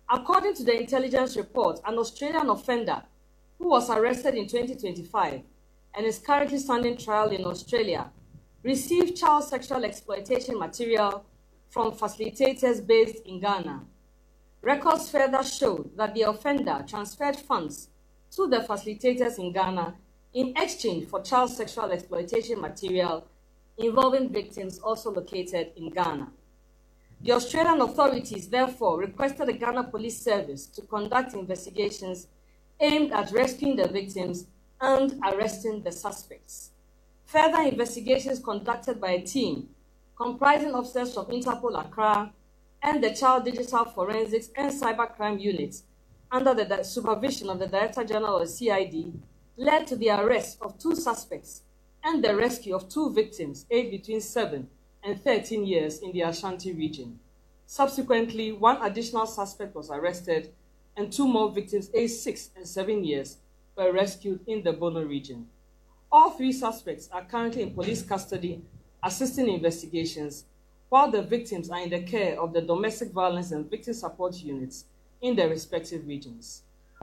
According to the intelligence report, an Australian offender who was arrested in 2025 and is currently standing trial in Australia received child sexual exploitation material from facilitators based in Ghana. Records further showed that the offender transferred funds to the facilitators in Ghana in exchange for child sexual exploitation material involving victims also located in Ghana. The Australian authorities therefore requested the Ghana Police Service to conduct investigations aimed at rescuing the victims and arresting the suspects. Further investigations conducted by a team comprising officers from Interpol Accra and the Child Digital Forensics and Cybercrime Unit under the supervision of the Director General of CID led to the arrest of 2 suspects and the rescue of 2 victims aged between 7 and 13 years in the Ashanti region. Subsequently, 1 additional suspect was arrested and 2 more victims aged 6 and 7 years were rescued in the Bono region. All 3 suspects are currently in police custody assisting investigations, while the victims are in the care of the domestic violence and victim support units in their respective regions.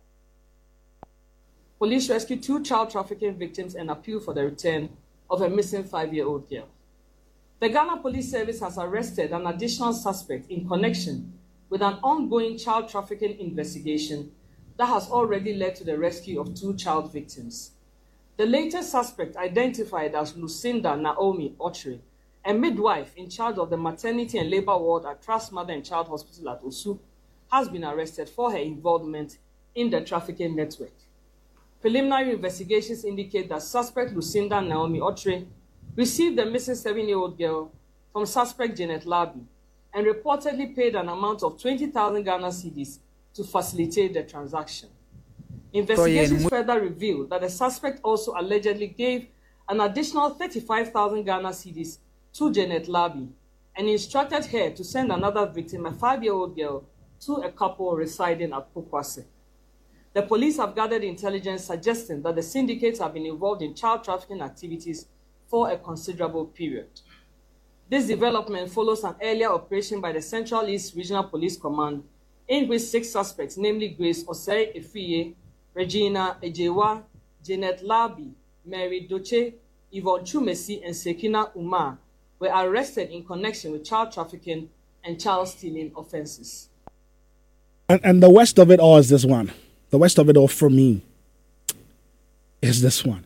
Police rescued 2 child trafficking victims and appealed for the return of a missing 5-year-old girl. The Ghana Police Service has arrested an additional suspect in connection with an ongoing child trafficking investigation that has already led to the rescue of 2 child victims. The latest suspect, identified as Lucinda Naomi Ochre, a midwife in charge of the maternity and labor ward at Trust Mother and Child Hospital at Osu, has been arrested for her involvement in the trafficking network. Preliminary investigations indicate that suspect Lucinda Naomi Ochre received the missing 7-year-old girl from suspect Janet Labi and reportedly paid an amount of 20,000 Ghana cedis to facilitate the transaction. Investigations further revealed that the suspect also allegedly gave an additional 35,000 Ghana cedis to Janet Labi and instructed her to send another victim, a 5-year-old girl, to a couple residing at Pokwase. The police have gathered intelligence suggesting that the syndicates have been involved in child trafficking activities for a considerable period. This development follows an earlier operation by the Central East Regional Police Command in which 6 suspects, namely Grace Osei Efiye, Regina Ejewa, Janet Labi, Mary Doche, Yvonne Chumesi, and Sekina Umar, were arrested in connection with child trafficking and child stealing offenses. And the worst of it all is this one. The worst of it all for me is this one.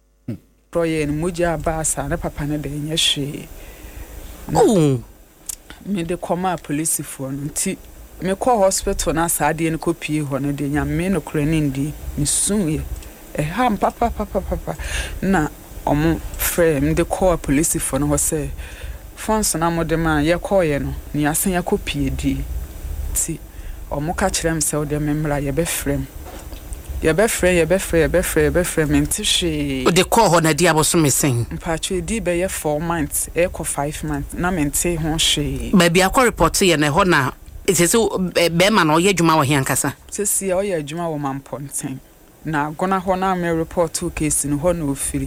Oh, me de koma police for no ti me call hospital na saade en kopie ho no de nya me no kura ni ndi me sumye ham papa na omo frame de call police for no say fonso na mo de man ye call ye no ni asen ya kopie di ti omo ka kire me se o de memra ye be frame ye be frame mente hwe o de call ho na di aboso mesen mpacho di be ye 4 months e ko 5 months na mente ho hwe ba bia ko report ye na ho na sese be ma na o ye dwuma wo he ankasa sese o ye dwuma wo mamponten na gona ho na me report to case no ho na ofiri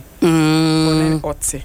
ote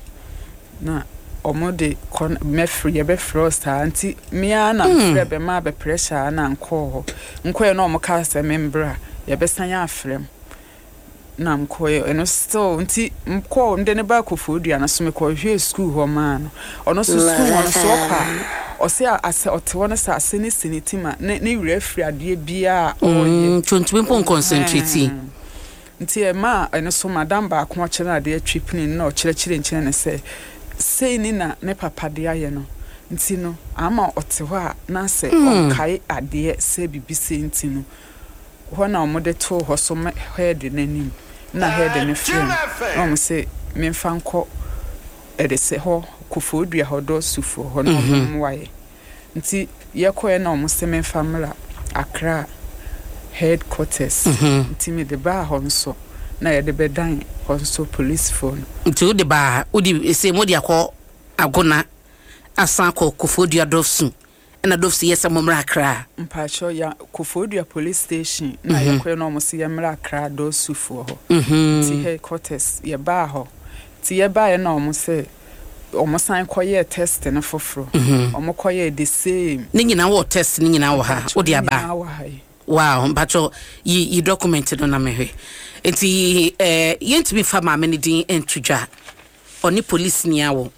na omo de me free ye be frost anti me ana free be ma be pressure na nko ye na omo ka se membra ye be sanya afrem na mkoye eno still nti mko ndene ba kofodua na so me ko hwe school ho ma no ono so school ono so kwa o se ase ote wona sa aseni sinitima ne wura afri ade bia o tuntumi pon concentrate nti e ma eno so madam ba ko kire ade atwipini na o kire ne se ni na ne papa de aye no nti no ama ote ho a na se on kai ade se bibise nti no when I made to her so head in him, na head in a friend. Say, me fanco edese ho, Kufudria hodo sufo, honor way. Nti yako no museme family Accra headquarters. Nti me the bar honso, na ye the bedan honso police phone. To the bar, udi se modia ko agona asanko Kufudria dofsun. And I don't see yes, Mumra Accra. Mpacho ya Kufodua police station. Na yakwe no musi ya mra Accra do sufu ho. Ti headquarters ya ba ho. Ti ya ba ya no muse almost sign quiet test and a fofro. Almost quiet the same. Ningina what test Ningina ha. Odia ba. Wow, but you documented on a mehe. It's yent me fama many din entruja. Oni police niawo.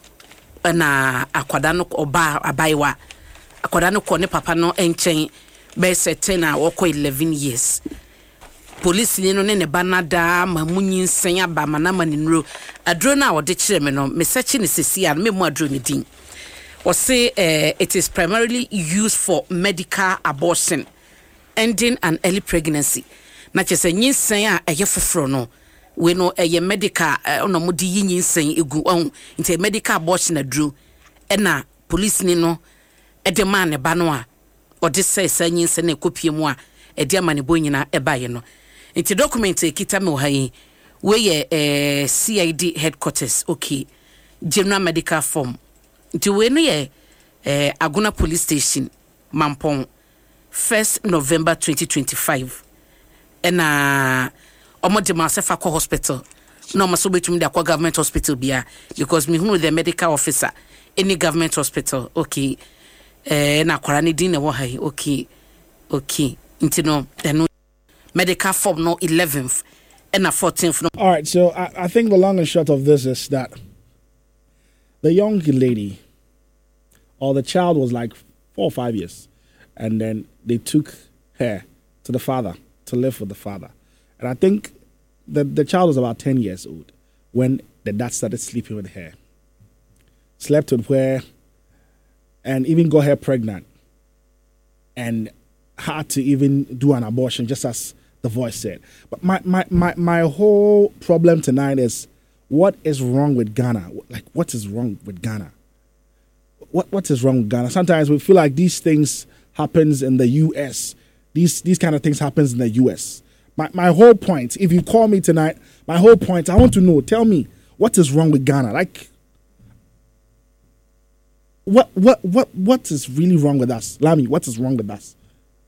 Na akwadano oba abaiwa. Akwadano ko ne papa no enchen be certain na woko 11 years. Police ni no ne banada mamunyin sen aba manama ni nro adro na wo de kire me no me search ni sesia me mu adro ni din o say it is primarily used for medical abortion ending an early pregnancy na chese nyinsen a eye foforo no we no eye medical ono mo di nyinsen egu on inte medical abortion adro e na police ni no e de man ne ba no a o de say nyinsen na kopie mu a e de amane bo nyina e ba ye no. It's a document kita me hai we CID headquarters okay general medical form nti we no ye Aguna police station Mampong 1st November 2025 na omo de masefa ko hospital no maso betumi de akwa government hospital bia because me who the medical officer any government hospital okay na kwara ne din na wo hai okay nti no medical form no 11th and a 14th. No. All right, so I think the long and short of this is that the young lady or the child was like 4 or 5 years, and then they took her to the father to live with the father. And I think that the child was about 10 years old when the dad started sleeping with her, slept with her, and even got her pregnant, and had to even do an abortion, just as the voice said. But my whole problem tonight is what is wrong with Ghana? Like, what is wrong with Ghana? What is wrong with Ghana? Sometimes we feel like these things happens in the US. These kind of things happens in the US. My whole point, if you call me tonight, my whole point, I want to know, tell me, what is wrong with Ghana? Like, what is really wrong with us? Lami, what is wrong with us?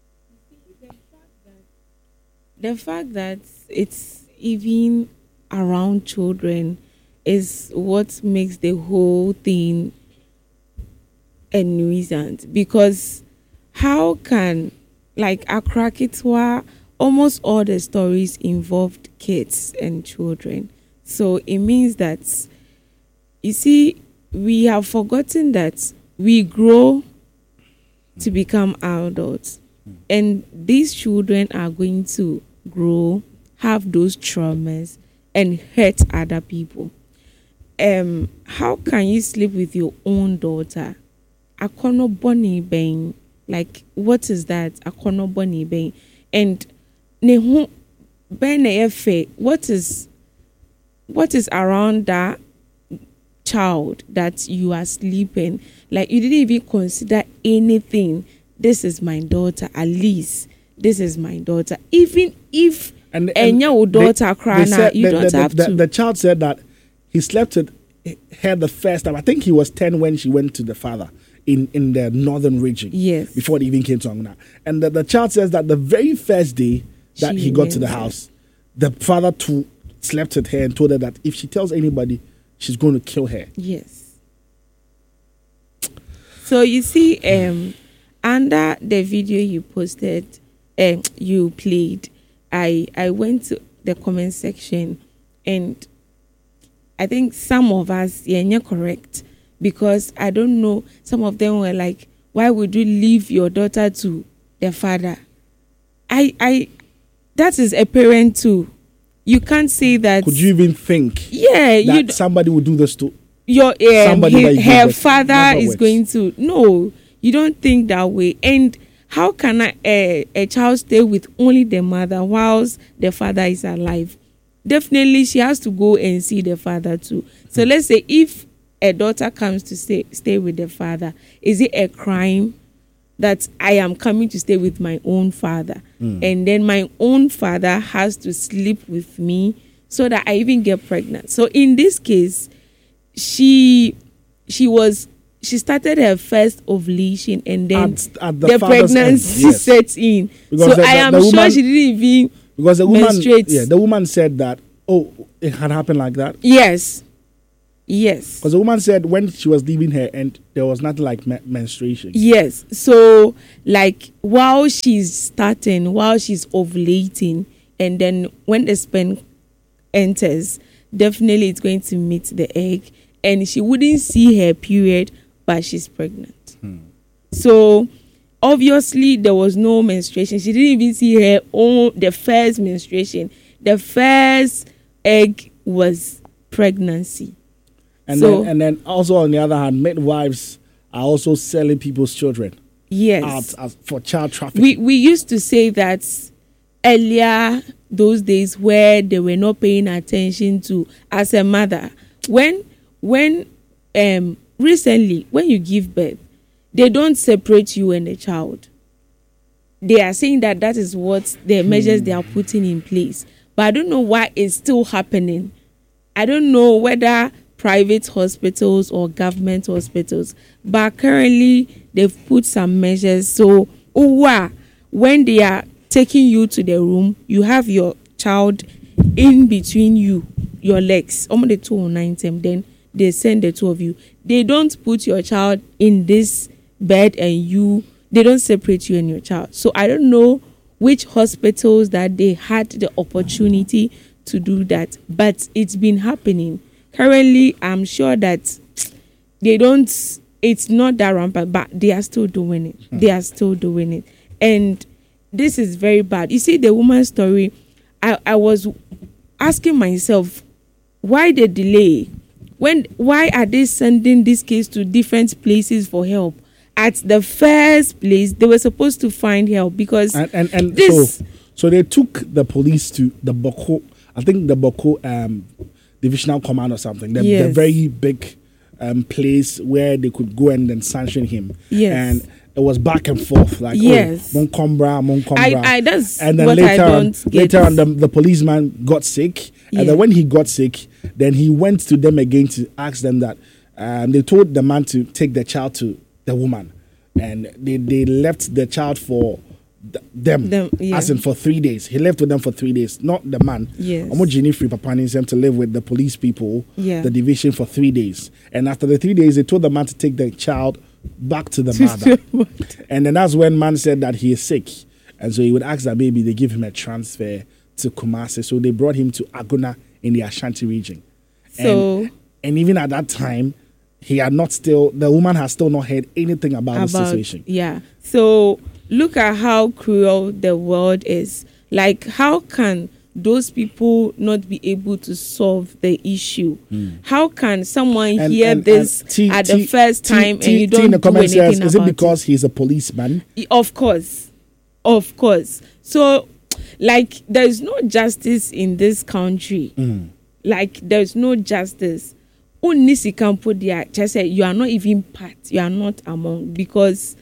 The fact that it's even around children is what makes the whole thing a nuisance. Because how can, like Accra Kitwa, almost all the stories involved kids and children. So it means that, you see, we have forgotten that we grow to become adults. And these children are going to grow, have those traumas, and hurt other people. How can you sleep with your own daughter? Akono boni bang. Like, what is that? Akono boni bang. And nehu bene what is around that child that you are sleeping? Like, you didn't even consider anything. This is my daughter, at least. This is my daughter. Even if your daughter crying, you don't have to. The child said that he slept with her the first time. I think he was 10 when she went to the father in the northern region. Yes. Before they even came to Anguna. And the child says that the very first day that he got to the house, the father too slept with her and told her that if she tells anybody, she's going to kill her. Yes. So you see, under the video you posted, you played, I went to the comment section, and I think some of us, you're correct, because I don't know, some of them were like, why would you leave your daughter to the father? That is a parent too. You can't say that. Could you even think? Yeah, that somebody would do this to your her father is going to? No, you don't think that way. And how can a child stay with only the mother whilst the father is alive? Definitely, she has to go and see the father too. So let's say if a daughter comes to stay with the father, is it a crime that I am coming to stay with my own father, and then my own father has to sleep with me so that I even get pregnant? So in this case, she started her first ovulation, and then the pregnancy sets in. Because so I am sure she didn't even menstruate. Yeah, the woman said that, it had happened like that. Yes. Yes. Because the woman said when she was leaving her end, there was nothing like menstruation. Yes. So, like, while she's ovulating, and then when the sperm enters, definitely it's going to meet the egg, and she wouldn't see her period, but she's pregnant. So, obviously, there was no menstruation. She didn't even see the first menstruation. The first egg was pregnancy. And then also on the other hand, midwives are also selling people's children. Yes. Out for child trafficking. We used to say that earlier, those days where they were not paying attention to, as a mother, when recently when you give birth, they don't separate you and the child. They are saying that is what the measures they are putting in place. But I don't know why it's still happening. I don't know whether private hospitals or government hospitals, but currently they've put some measures. So, when they are taking you to the room, you have your child in between your legs, the 209, then they send the two of you. They don't put your child in this bed and they don't separate you and your child. So I don't know which hospitals that they had the opportunity to do that, but it's been happening. Currently, I'm sure that it's not that rampant, but they are still doing it. They are still doing it. And this is very bad. You see, the woman's story, I was asking myself, why the delay? Why are they sending this case to different places for help? At the first place, they were supposed to find help because so they took the police to the Boko, I think the Boko Divisional Command or something. The very big place where they could go and then sanction him. Yes. And it was back and forth, like Moncombra. And then later on, the policeman got sick, and then when he got sick, then he went to them again to ask them that they told the man to take the child to the woman, and they left the child for them as in for 3 days. He left with them for 3 days, not the man. Yes. Free Papa needs them to live with the police people, the division for 3 days, and after the 3 days, they told the man to take the child back to the mother. And then that's when man said that he is sick, and so he would ask that maybe they give him a transfer to Kumasi. So they brought him to Aguna in the Ashanti region. And even at that time, the woman has still not heard anything about the situation. Yeah. So look at how cruel the world is. Like, how can those people not be able to solve the issue? How can someone hear this at the first time and you don't do anything about it? Is it because he's a policeman? Of course. So, like, there's no justice in this country. Like, there's no justice. Unisi Campo dia, just say you are not even part, you are not among, because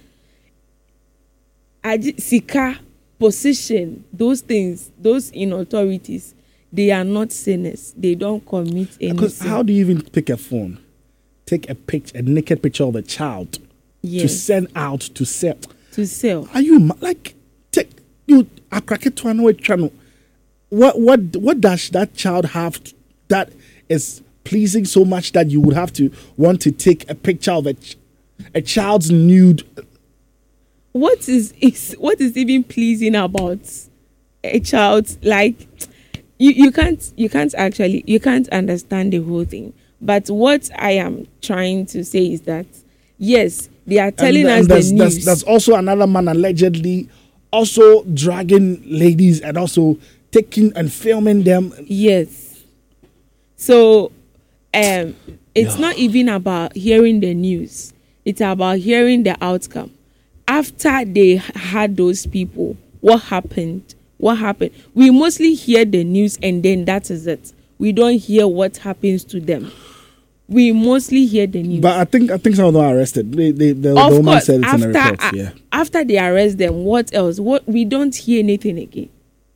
Sika position, those things, those in authorities, they are not sinners. They don't commit any Because sin. how do you even pick a phone, take a naked picture of a child to send out to sell? Are you like take you a cracket to another channel? What does that child have that is pleasing so much that you would have to want to take a picture of a child's nude? What is even pleasing about a child? Like, you can't understand the whole thing. But what I am trying to say is that yes, they are telling us the news. There's also another man allegedly also dragging ladies and also taking and filming them. Yes. So it's not even about hearing the news. It's about hearing the outcome. After they had those people, what happened? We mostly hear the news and then that is it. We don't hear what happens to them. We mostly hear the news. But I think some of them are arrested. The woman said it's in the report. Yeah. After they arrest them, what else? We don't hear anything again.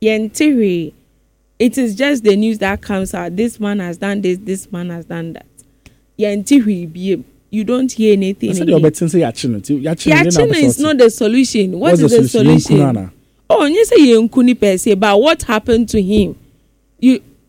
It is just the news that comes out. This man has done this man has done that. You don't hear anything again. Yachino is not the solution. What is the solution? Oh, you say Yenkuni per se, but what happened to him?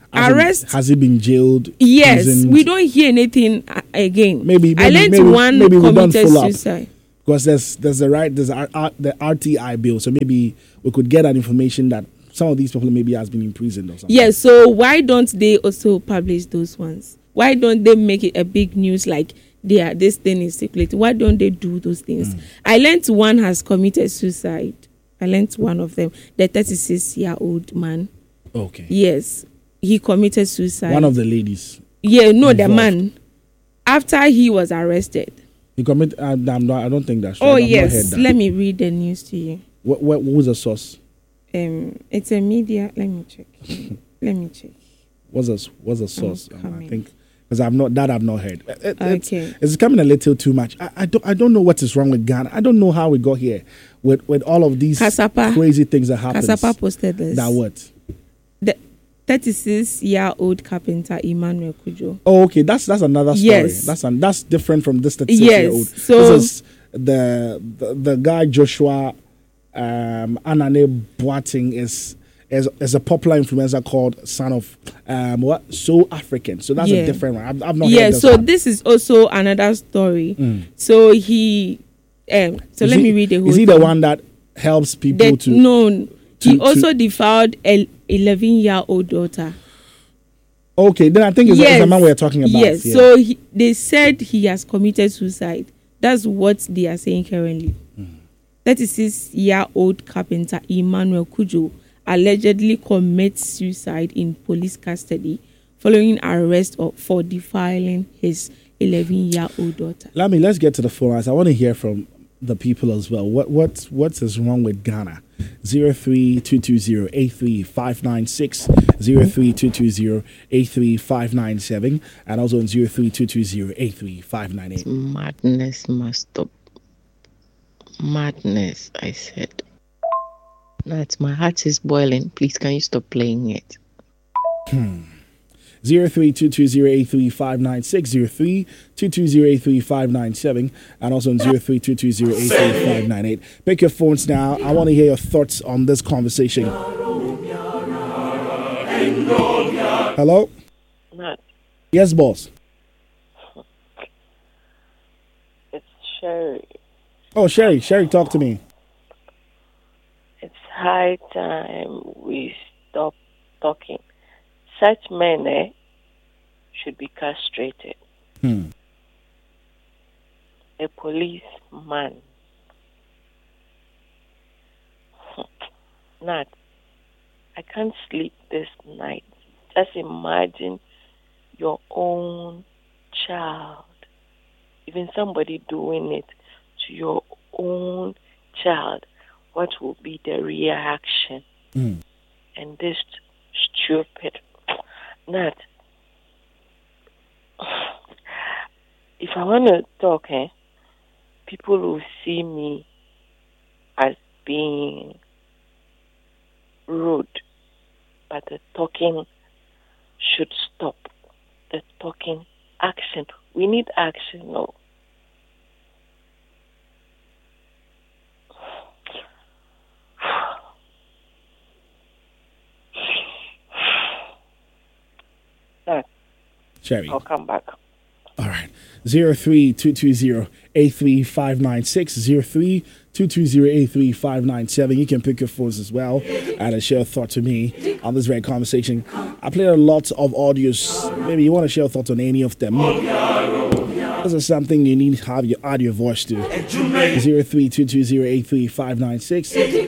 arrest. Has he been jailed? Yes, imprisoned? we don't hear anything again. Maybe I learned one committed suicide. Because there's the RTI bill, so maybe we could get an information that some of these people maybe has been imprisoned or something. Yes, so why don't they also publish those ones? Why don't they make it a big news like this thing is circulating? Why don't they do those things? I learned one has committed suicide. I learned one of them, the 36-year-old man. Okay. Yes, he committed suicide. One of the ladies. Yeah, no, involved. the man. After he was arrested. He committed. I don't think that's. Oh I've yes, not heard that. let me read the news to you. What was the source? It's a media. Let me check. What's the source? I coming. think because I've not heard. Okay. It's becoming a little too much. I don't know what is wrong with Ghana. I don't know how we got here with all of these crazy things that happen. Kasapa posted this. That what? The 36-year-old carpenter Emmanuel Kujo. Oh, okay. That's another story. Yes. That's different from this 36-year-old. Yes. So this is the guy Joshua Anane Boateng is a popular influencer called Son of So African. So that's a different one. I've not heard this so one. this is also another story. So he let me read the whole Is he thing. the one that helps people to No, he also defiled an 11-year-old daughter. Okay, then I think it's the man we're talking about. Yes, yeah. so they said he has committed suicide. That's what they are saying currently. 36-year-old carpenter Emmanuel Kujo allegedly commits suicide in police custody following arrest for defiling his 11-year-old daughter. Let's get to the phone lines. I want to hear from the people as well. What is wrong with Ghana? 03-220-83596, 03-220-83597, and also on 03-220-83598. Madness must stop. Madness, I said. Nat, my heart is boiling. Please, can you stop playing it? 03-220-83596, 03-220-83597, and also on 03-220-83598. Pick your phones now. I want to hear your thoughts on this conversation. Hello? Nat, Yes, boss. it's Sherry. Oh, Sherry, talk to me. It's high time we stop talking. Such men should be castrated. A policeman. Nat, I can't sleep this night. Just imagine your own child, even somebody doing it to your own child. What will be the reaction? And this stupid Nat, if I want to talk, people will see me as being rude, but the talking should stop. The talking, action. We need action, no. Sherry. I'll come back. All right. 03-220-83596, 03-220-83597. You can pick your phones as well and share a thought to me on this very conversation. I played a lot of audios. Maybe you want to share a thought on any of them. This is something you need to add your voice to. 03-220-83596,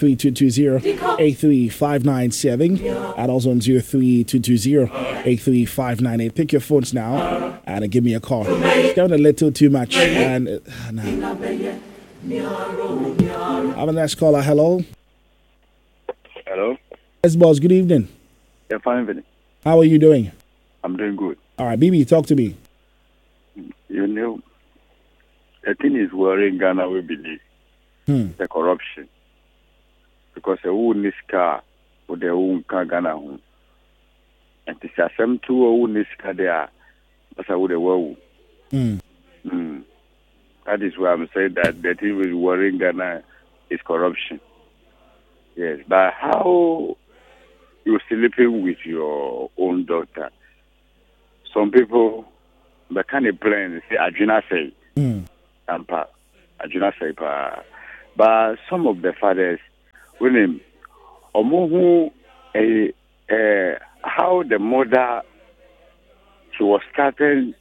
03-220-83597, and also on 03-220-83598. Pick your phones now and give me a call. It's going a little too much. And I'm a next caller. Hello. Hello. Yes, boss. Good evening. Yeah, fine, Vinny. How are you doing? I'm doing good. All right, BB, talk to me. You know, the thing is worrying Ghana, we believe, the corruption. Because a woman is car with their own car Ghana home. And it's a same two own is car there, but I would have well. That is why I'm saying that the thing is worrying Ghana is corruption. Yes, but how you're sleeping with your own daughter. Some people, they kind of plan, say, Ajuna say, Ajuna say, but some of the fathers, when how the mother, she was starting,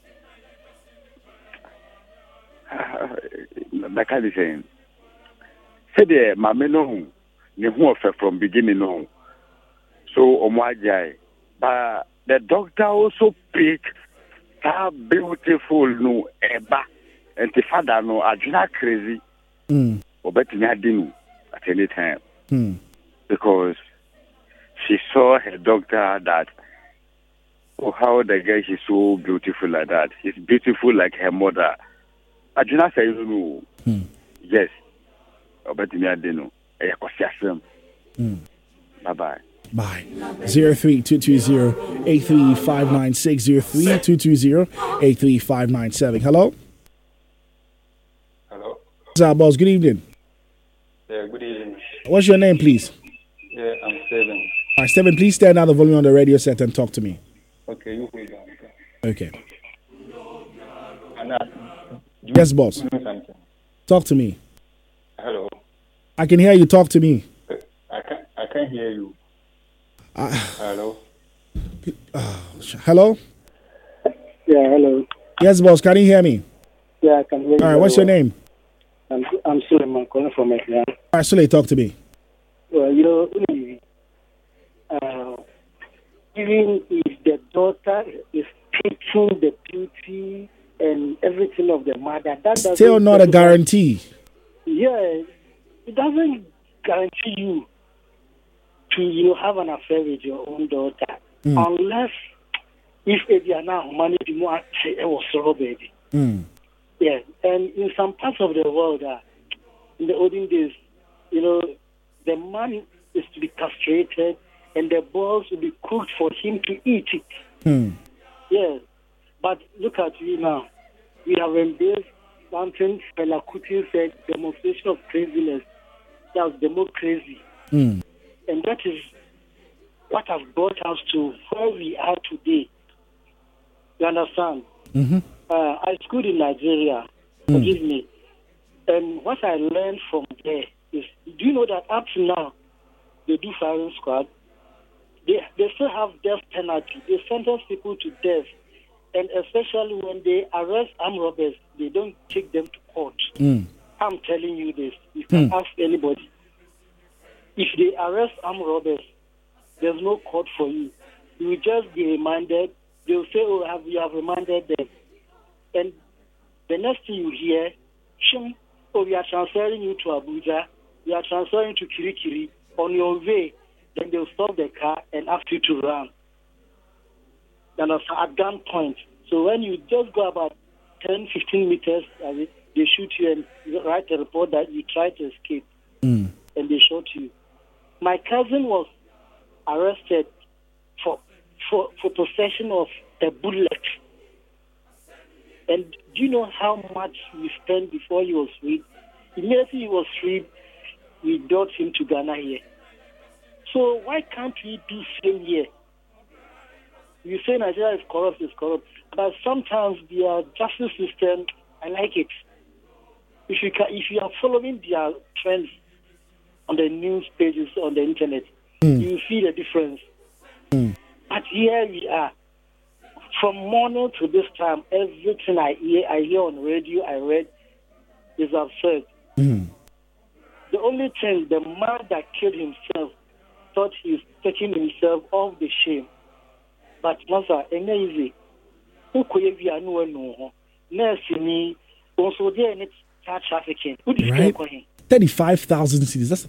like I was saying, said the mama no, from beginning no. So but the doctor also picked how beautiful no eba and the father no Ajuna crazy. Or better didn't at any time because she saw her doctor that how the girl is so beautiful like that. She's beautiful like her mother. Ajuna says no. Yes. Or better didn't. Bye bye. Bye. 03-220-83596 03-220-83597. Hello? Hello? Sir, boss, good evening. Yeah, good evening. What's your name, please? Yeah, I'm Steven. All right, Steven, please turn down the volume on the radio set and talk to me. Okay, you hold on. Okay. Anna, Yes, boss. Talk to me. Hello? I can hear you. Talk to me. I can't hear you. Hello? Hello? Yeah, hello. Yes, boss. Can you hear me? Yeah, I can hear you. All right, what's your name? I'm Suleiman, calling from Ekran. All right, Sule, talk to me. Well, even if the daughter is taking the beauty and everything of the mother, that doesn't... Still not a guarantee. Yeah, it doesn't guarantee you to, have an affair with your own daughter. Unless, if they are now money, the more it was so baby. Yeah, and in some parts of the world, in the olden days, the man is to be castrated and the balls will be cooked for him to eat it. Yeah, but look at you now. We have embraced something Fela Kuti said, demonstration of craziness. That's democracy. And that is what has brought us to where we are today. You understand? I schooled in Nigeria, forgive me. And what I learned from there is, do you know that up to now, they do firing squad? They still have death penalty. They sentence people to death. And especially when they arrest armed robbers, they don't take them to court. I'm telling you this. You can ask anybody. If they arrest armed robbers, there's no court for you. You will just be reminded. They'll say, we have reminded them. And the next thing you hear, we are transferring you to Abuja. We are transferring to Kirikiri. On your way, then they'll stop the car and ask you to run. And at gunpoint. So when you just go about 10, 15 meters, they shoot you and write a report that you tried to escape. And they shot you. My cousin was arrested for possession of a bullet. And do you know how much we spent before he was freed? Immediately he was freed, we brought him to Ghana here. So why can't we do same here? You say Nigeria is corrupt, but sometimes their justice system, I like it. If you are following their trends on the news pages on the internet, you see the difference. But here we are. From morning to this time, everything I hear on radio, I read, is absurd. The only thing, the man that killed himself thought he's taking himself off the shame. But Masa, easy. Who could you be a no nursing also there in child trafficking? Who did you call him? 35,000 cities. That's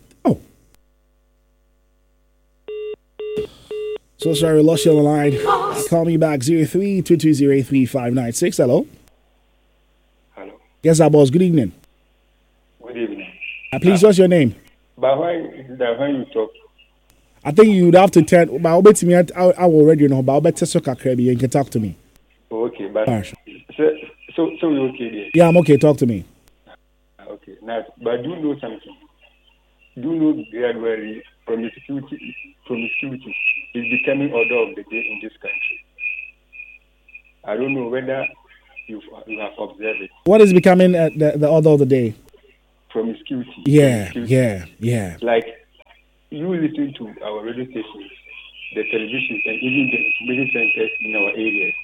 So sorry, we lost you on the line. Call me back 03-220-83596. Hello. Hello. Yes, our boss. Good evening. Good evening. Please, what's your name? But why is that when you talk? I think you'd have to turn. But I'll bet me. I already know. But I'll bet so you can talk to me. Okay, but right. So you okay there? Yeah, I'm okay. Talk to me. Okay, nice. But do you know something? do you know gradually promiscuity is becoming order of the day in this country? I don't know whether you have observed it. What is becoming the order of the day? Promiscuity. Yeah. Like, you listen to our radio stations, the television, and even the information centers in our areas.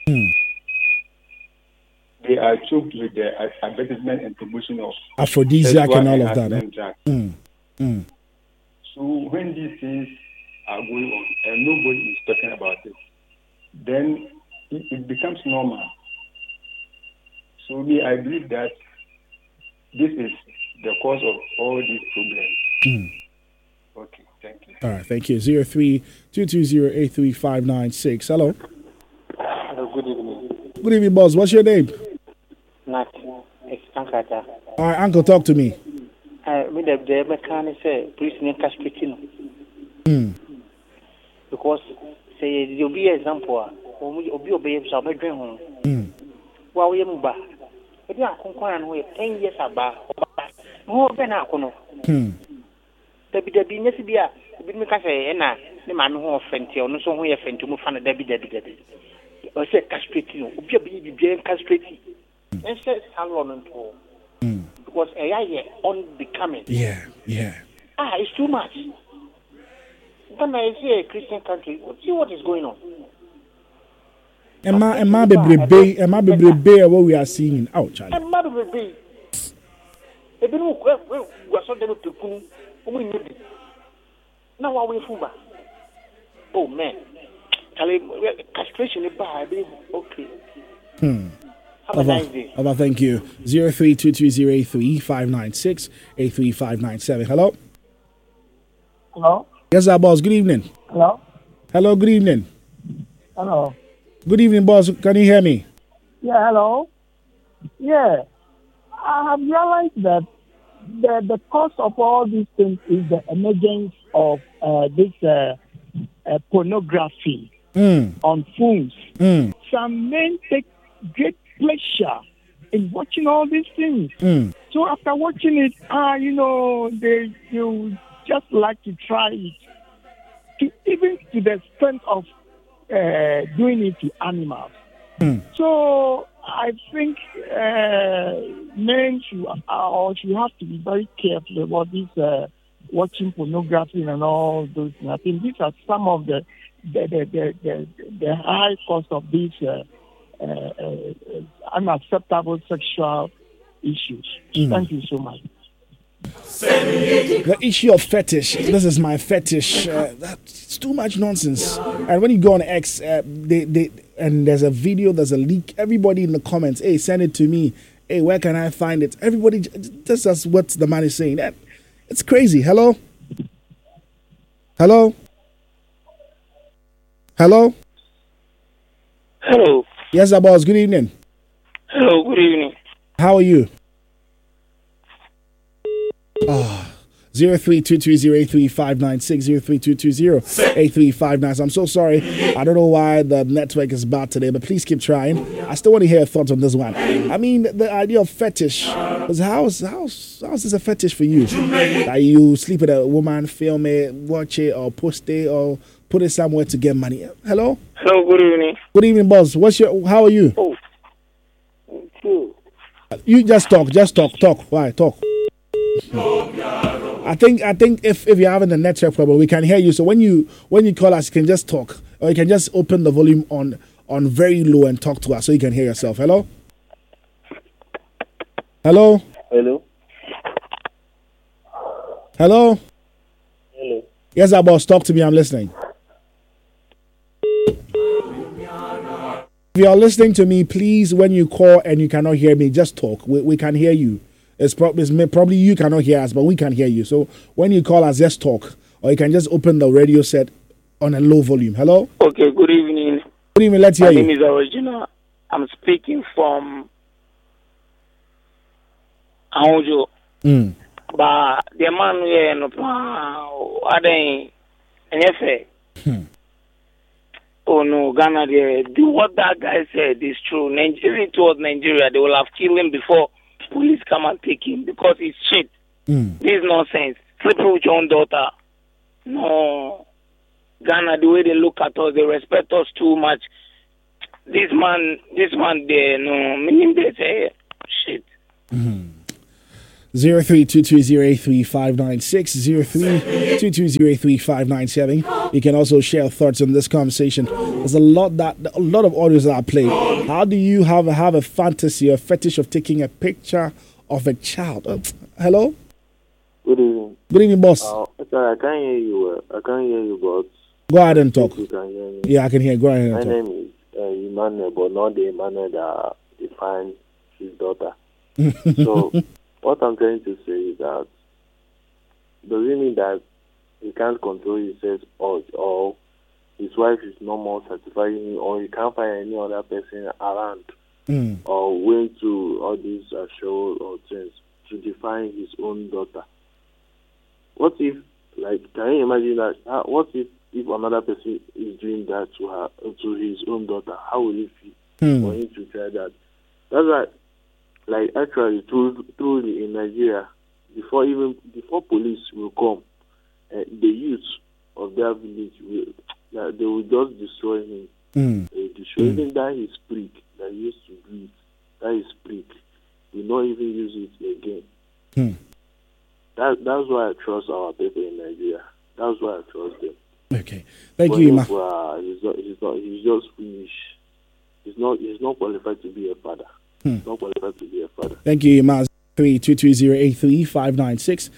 They are choked with the advertisement and promotion of aphrodisiac and all of that. So when these things are going on and nobody is talking about it, then it becomes normal. So I believe that this is the cause of all these problems. Okay, thank you. All right, thank you. 03-220-83596. Hello. Hello, good evening. Good evening, boss. What's your name? Nat. It's Ankata. All right, Uncle, talk to me. The mechanic said, please make us because say you'll be example. Obi obey some bedroom. Well, we move back. If you are conquering 10 years about more than I know. Debbie, yes, be a bit make us say, and the man who offended you, no so we offend to move on a Debbie. Or say castrating, be a baby castrating. And says Salon and all. Because AI unbecoming. Yeah. It's too much. When I see a Christian country, see what is going on. Am I be what we are seeing out, Charlie? Am I be? If you were so damn to come, we need it. Now, what we fuba? Oh, man. Charlie, castration is bad. Okay. Have a nice day. Thank you. 03-220-83596, 83597. Hello? Hello? Yes, sir, boss. Good evening. Hello? Hello, good evening. Hello? Good evening, boss. Can you hear me? Yeah, hello? Yeah. I have realized that the cause of all these things is the emergence of this pornography on phones. Some men take great pleasure in watching all these things. So after watching it, you just like to try it, even to the extent of doing it to animals. So I think men should have to be very careful about this watching pornography and all those things. I think these are some of the high cost of these unacceptable sexual issues. Thank you so much. The issue of fetish. This is my fetish. That's too much nonsense. And when you go on X, and there's a video, there's a leak. Everybody in the comments, hey, send it to me. Hey, where can I find it? Everybody, this is what the man is saying. It's crazy. Hello? Hello? Hello? Hello. Yes, boss. Good evening. Hello, good evening. How are you? 03-220-83596, 03-220-83596. I'm so sorry. I don't know why the network is bad today, but please keep trying. I still want to hear your thoughts on this one. I mean, the idea of fetish. How is this a fetish for you? That you sleep with a woman, film it, watch it, or post it, or put it somewhere to get money. Hello? Hello, good evening. Good evening, boss. How are you? Oh, cool. You just talk. Why? Talk. I think if you're having a network problem, we can hear you. So when you call us, you can just talk, or you can just open the volume on very low and talk to us so you can hear yourself. Hello. Hello. Yes, boss. Talk to me. I'm listening. If you are listening to me, please, when you call and you cannot hear me, just talk. We can hear you. It's probably you cannot hear us, but we can hear you. So when you call us, just talk. Or you can just open the radio set on a low volume. Hello? Okay, good evening. Good evening, let's hear you. My name is Original. I'm speaking from Aojo. But the man here, oh no, Ghana, what that guy said is true. If it was Nigeria, they will have killed him before police come and take him because it's shit. This is nonsense. sleeping with your own daughter. No. Ghana, the way they look at us, they respect us too much. This man there, no, meaning they say, shit. 0322083596, 0322083597. You can also share thoughts on this conversation. There's a lot of audios that I played. How do you have a fantasy or fetish of taking a picture of a child? Hello? Good evening. Good evening, boss. Sorry, I can't hear you. But go ahead and talk. You can hear me. Yeah, I can hear. Go ahead and talk. My name is Emmanuel, but not the Emmanuel that defined his daughter. So, what I'm trying to say is that does it mean that he can't control himself or his wife is no more satisfying him, or he can't find any other person around or went to all these shows or things to define his own daughter? What if, can you imagine that? What if another person is doing that to his own daughter? How will he feel for him to try that? That's right. Actually, truly in Nigeria, before police will come, the youth of their village they will just destroy him. They will destroy even that his prick that he used to breathe. That his prick will not even use it again. That's why I trust our people in Nigeria. That's why I trust them. Okay, thank you, Ima. He's just finished. He's not qualified to be a father. Not qualified to be a father. Thank you, Ima. 0322083596,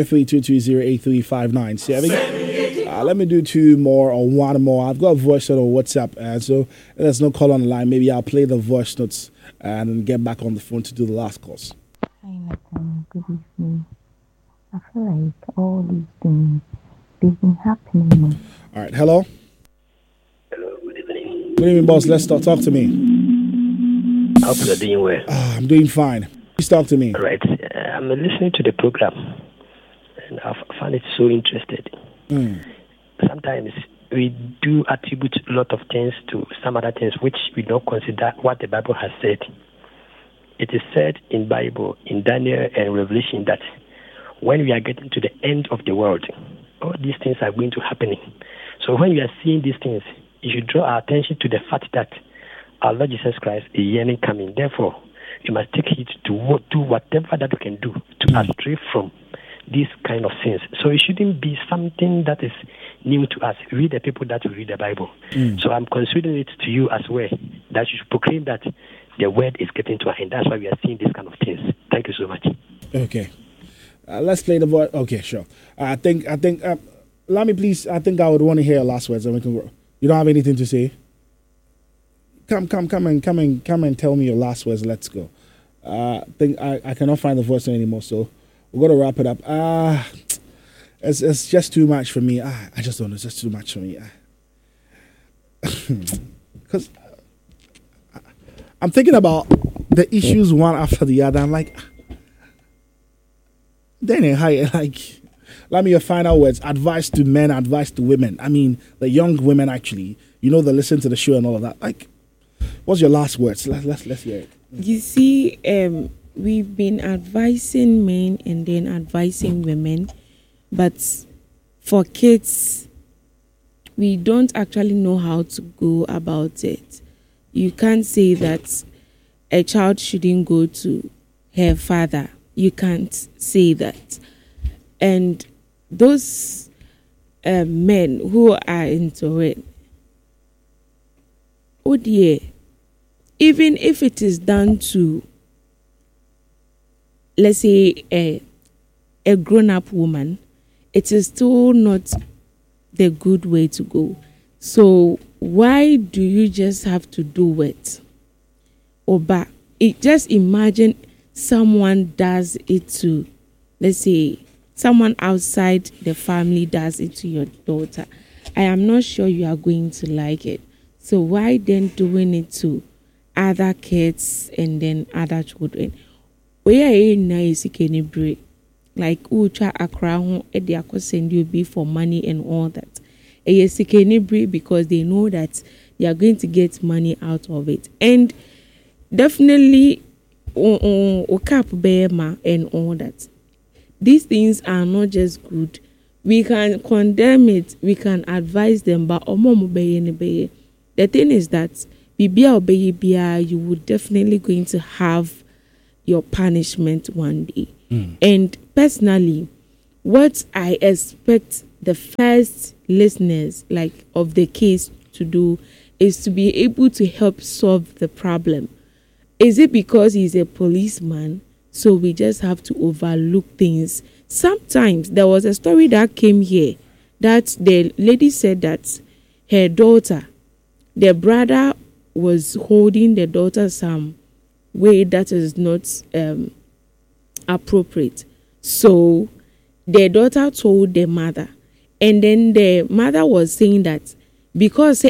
0322083597. Let me do two more or one more. I've got a voice note on WhatsApp, and so there's no call on the line. Maybe I'll play the voice notes and get back on the phone to do the last calls. Hi, Nathan. Good evening. I feel like all these things, they've been happening. All right, hello? Hello, good evening. Good evening, boss. Let's talk to me. I hope you're doing well. I'm doing fine. Please talk to me. All right. I'm listening to the program, and I find it so interesting. Sometimes we do attribute a lot of things to some other things which we don't consider what the Bible has said. It is said in Bible, in Daniel and Revelation, that when we are getting to the end of the world, all these things are going to happen. So when we are seeing these things, you should draw our attention to the fact that our Lord Jesus Christ is yearning coming. Therefore, we must take heed to do whatever that we can do to astray from these kind of sins. So it shouldn't be something that is new to us. We the people that will read the Bible. So I'm considering it to you as well, that you should proclaim that the word is getting to an end. That's why we are seeing these kind of things. Thank you so much. Okay. Let's play the voice. Okay, sure. I think, let me please, I think I would want to hear your last words and we can go. You don't have anything to say? Come and tell me your last words. Let's go. I think I cannot find the voice anymore, so we're going to wrap it up. It's just too much for me. I just don't know. It's just too much for me. Because I'm thinking about the issues one after the other. I'm like, then let me your final words. Advice to men, advice to women. I mean, the young women actually. They listen to the show and all of that. What's your last words? Let's hear it. You see, we've been advising men and then advising women, but for kids, we don't actually know how to go about it. You can't say that a child shouldn't go to her father. You can't say that. And those men who are into it, oh dear, even if it is done to, let's say, a grown-up woman, it is still not the good way to go. So why do you just have to do it? Just imagine someone does it to, let's say, someone outside the family does it to your daughter. I am not sure you are going to like it. So why then doing it to other kids and then other children? We are in nice break. Like Ucha Akra they send you be for money and all that. Because they know that they are going to get money out of it. And definitely Okap Bema and all that. these things are not just good. We can condemn it, we can advise them, but the thing is that you would definitely going to have your punishment one day. And personally, what I expect the first listeners like of the case to do is to be able to help solve the problem. Is it because he's a policeman, so we just have to overlook things? Sometimes there was a story that came here that the lady said that her daughter, the brother was holding the daughter some way that is not appropriate. So the daughter told the mother, and then the mother was saying that because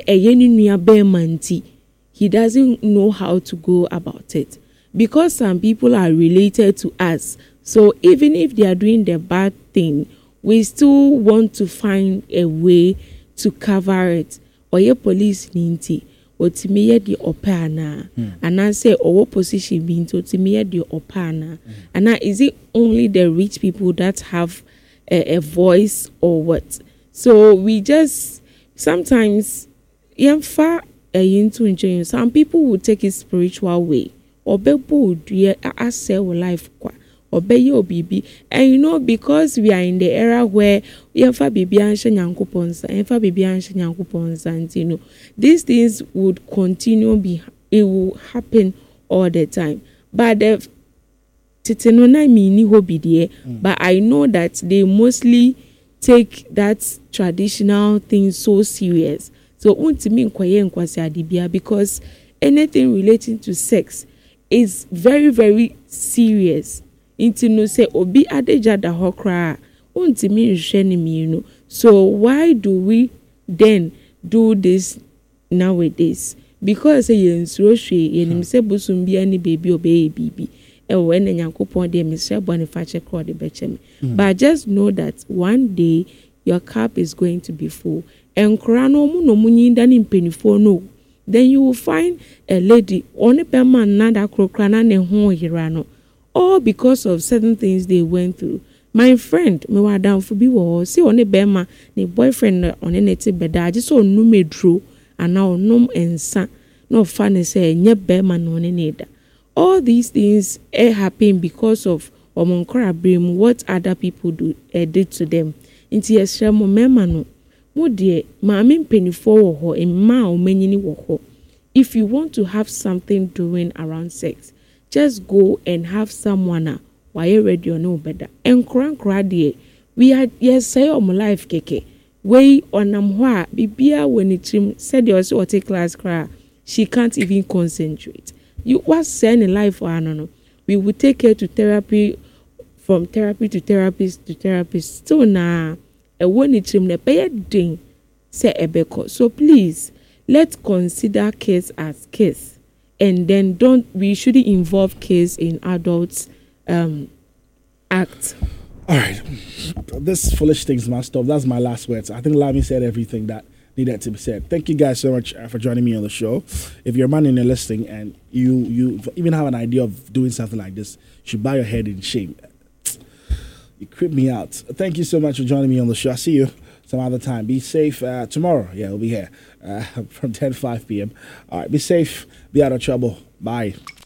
he doesn't know how to go about it. Because some people are related to us, so even if they are doing the bad thing, we still want to find a way to cover it. Or your police ninti, or timia the opana, and I say, or what position being to timia the opana, and now is it only the rich people that have a voice or what? So we just sometimes, some people will take it spiritual way, or people would do life obey your baby. And you know, because we are in the era where these things would continue, it will happen all the time. But but I know that they mostly take that traditional thing so serious. So because anything relating to sex is very, very serious. Obi adejada hokra so why do we then do this nowadays? Because baby baby but just know that one day your cup is going to be full. And then you will find a lady all because of certain things they went through. My friend, me wa down for be see on bema ne boyfriend on a native bed. I just saw no me drew and now no and son no funny say nye bema no need. All these things happen because of what other people did to them. Inti yesra mo mema no mo de maame mpenifo wo ho emma o manyini wo ho. If you want to have something doing around sex, just go and have someone why you ready or no better. And crank we had yes say my life keke. Way on bibia when it said yours or take class cry. She can't even concentrate. You was saying life for no. We would take her to therapy, from therapy to therapist to therapist. So now a when it the pay ding say ebeko. So please let's consider case as case. And then we shouldn't involve kids in adults act. All right. This foolish things must stop. That's my last words. I think Lami said everything that needed to be said. Thank you guys so much for joining me on the show. If you're a man in a listing and you even have an idea of doing something like this, you should bow your head in shame. You creep me out. Thank you so much for joining me on the show. I'll see you some other time. Be safe tomorrow. Yeah, we'll be here from 10 5 p.m. All right, be safe. Be out of trouble. Bye.